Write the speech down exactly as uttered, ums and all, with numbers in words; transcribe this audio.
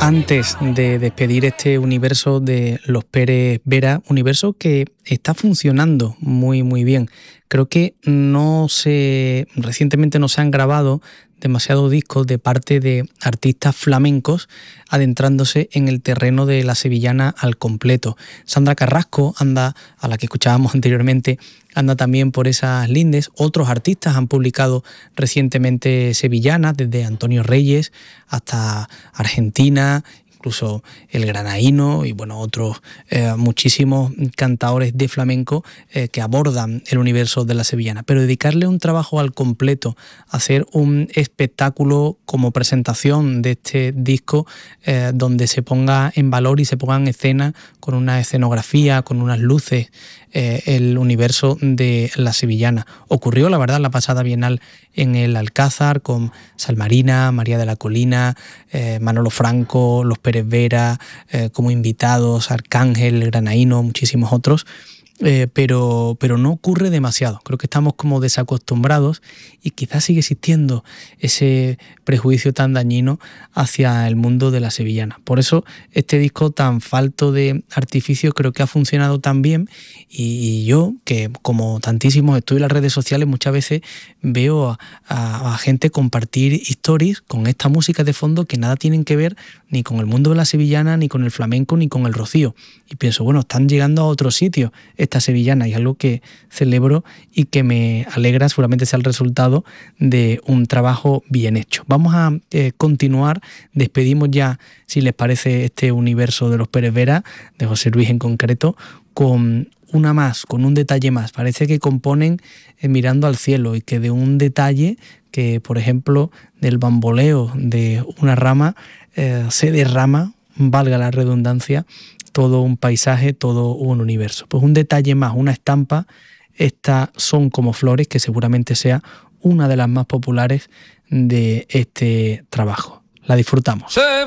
Antes de despedir este universo de los Pérez Vera, universo que está funcionando muy muy bien. Creo que no se recientemente no se han grabado demasiados discos de parte de artistas flamencos adentrándose en el terreno de la sevillana al completo. Sandra Carrasco anda, a la que escuchábamos anteriormente, anda también por esas lindes. Otros artistas han publicado recientemente sevillanas, desde Antonio Reyes hasta Argentina, incluso el Granaíno y bueno, otros eh, muchísimos cantaores de flamenco eh, que abordan el universo de la sevillana. Pero dedicarle un trabajo al completo, hacer un espectáculo como presentación de este disco eh, donde se ponga en valor y se ponga en escena con una escenografía, con unas luces, eh, el universo de la sevillana. Ocurrió, la verdad, la pasada Bienal en el Alcázar con Salmarina, María de la Colina, eh, Manolo Franco, los Pérez Vera, eh, como invitados, Arcángel, el Granaíno, muchísimos otros, eh, pero, pero no ocurre demasiado. Creo que estamos como desacostumbrados y quizás sigue existiendo ese prejuicio tan dañino hacia el mundo de la sevillana. Por eso este disco tan falto de artificio creo que ha funcionado tan bien y, y yo, que como tantísimos estoy en las redes sociales, muchas veces veo a, a, a gente compartir stories con esta música de fondo que nada tienen que ver ni con el mundo de la sevillana, ni con el flamenco, ni con el rocío. Y pienso, bueno, están llegando a otro sitio esta sevillana, y es algo que celebro y que me alegra, seguramente sea el resultado de un trabajo bien hecho. Vamos a eh, continuar, despedimos ya, si les parece, este universo de los Pérez Vera, de José Luis en concreto, con una más, con un detalle más. Parece que componen eh, mirando al cielo y que de un detalle que, por ejemplo, del bamboleo de una rama eh, se derrama, valga la redundancia, todo un paisaje, todo un universo. Pues un detalle más, una estampa. Estas Son como flores, que seguramente sea una de las más populares de este trabajo. La disfrutamos. Sí.